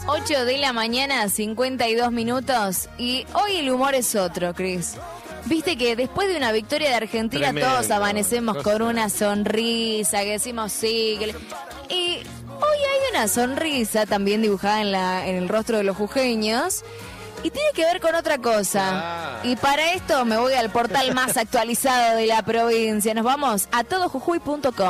8 de la mañana, 52 minutos. Y hoy el humor es otro, Cris. Viste que después de una victoria de Argentina todos amanecemos con una sonrisa, que decimos sí. Y hoy hay una sonrisa también dibujada en el rostro de los jujeños. Y tiene que ver con otra cosa. Y para esto me voy al portal más actualizado de la provincia. Nos vamos a todojujuy.com.